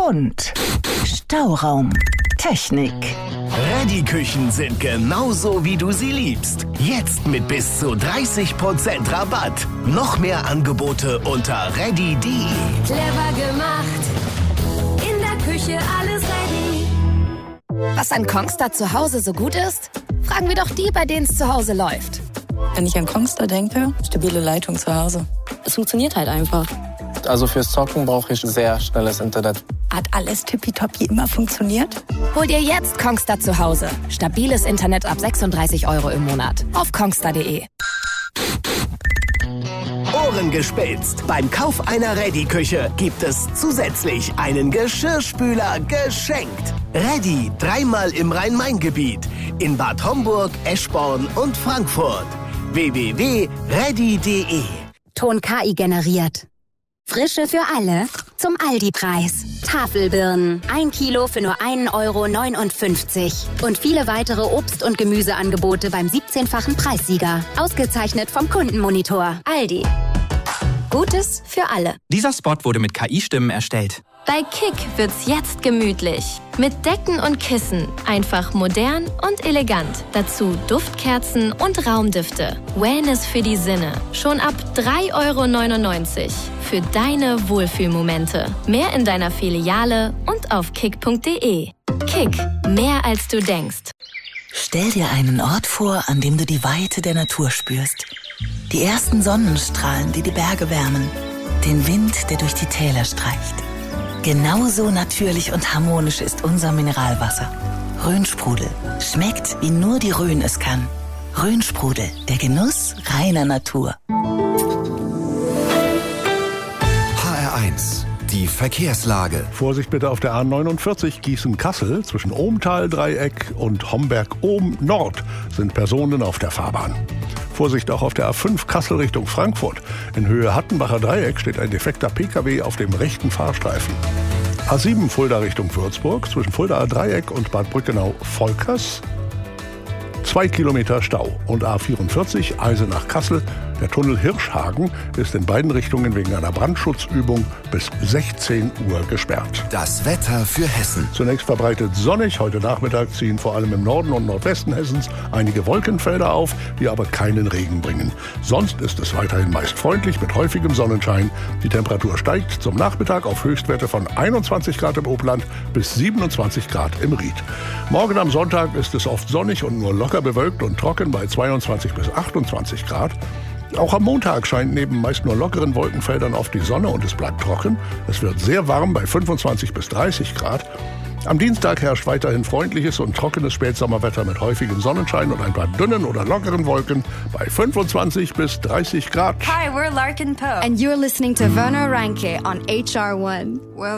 und Stauraum. Technik. Ready-Küchen sind genauso, wie du sie liebst. Jetzt mit bis zu 30% Rabatt. Noch mehr Angebote unter ready.de. Clever gemacht. In der Küche alles ready. Was an Kongstar zu Hause so gut ist? Fragen wir doch die, bei denen es zu Hause läuft. Wenn ich an Kongstar denke, stabile Leitung zu Hause. Es funktioniert halt einfach. Also fürs Zocken brauche ich sehr schnelles Internet. Hat alles tippitoppi immer funktioniert? Hol dir jetzt Kongstar zu Hause. Stabiles Internet ab 36 € im Monat. Auf kongstar.de. Ohrengespitzt. Beim Kauf einer Ready-Küche gibt es zusätzlich einen Geschirrspüler geschenkt. Ready 3-mal im Rhein-Main-Gebiet. In Bad Homburg, Eschborn und Frankfurt. www.ready.de. Ton KI generiert. Frische für alle zum Aldi-Preis. Tafelbirnen, 1 Kilo für nur 1,59 € und viele weitere Obst- und Gemüseangebote beim 17-fachen Preissieger. Ausgezeichnet vom Kundenmonitor. Aldi. Gutes für alle. Dieser Spot wurde mit KI-Stimmen erstellt. Bei Kick wird's jetzt gemütlich. Mit Decken und Kissen. Einfach modern und elegant. Dazu Duftkerzen und Raumdüfte. Wellness für die Sinne. Schon ab 3,99 € für deine Wohlfühlmomente. Mehr in deiner Filiale und auf kick.de. Kick. Mehr als du denkst. Stell dir einen Ort vor, an dem du die Weite der Natur spürst. Die ersten Sonnenstrahlen, die die Berge wärmen. Den Wind, der durch die Täler streicht. Genauso natürlich und harmonisch ist unser Mineralwasser. Rhönsprudel. Schmeckt, wie nur die Rhön es kann. Rhönsprudel, der Genuss reiner Natur. HR1, die Verkehrslage. Vorsicht bitte auf der A49 Gießen-Kassel. Zwischen Ohmtal-Dreieck und Homberg-Ohm-Nord sind Personen auf der Fahrbahn. Vorsicht auch auf der A5 Kassel Richtung Frankfurt. In Höhe Hattenbacher Dreieck steht ein defekter Pkw auf dem rechten Fahrstreifen. A7 Fulda Richtung Würzburg, zwischen Fuldaer Dreieck und Bad Brückenau-Volkers 2 Kilometer Stau. Und A44 Eisenach-Kassel. Der Tunnel Hirschhagen ist in beiden Richtungen wegen einer Brandschutzübung bis 16 Uhr gesperrt. Das Wetter für Hessen. Zunächst verbreitet sonnig. Heute Nachmittag ziehen vor allem im Norden und Nordwesten Hessens einige Wolkenfelder auf, die aber keinen Regen bringen. Sonst ist es weiterhin meist freundlich mit häufigem Sonnenschein. Die Temperatur steigt zum Nachmittag auf Höchstwerte von 21 Grad im Obland bis 27 Grad im Ried. Morgen am Sonntag ist es oft sonnig und nur locker bewölkt und trocken bei 22 bis 28 Grad. Auch am Montag scheint neben meist nur lockeren Wolkenfeldern oft die Sonne und es bleibt trocken. Es wird sehr warm bei 25 bis 30 Grad. Am Dienstag herrscht weiterhin freundliches und trockenes Spätsommerwetter mit häufigem Sonnenschein und ein paar dünnen oder lockeren Wolken bei 25 bis 30 Grad. Hi, we're Larkin Poe. And you're listening to Werner Reinke on HR1. Well,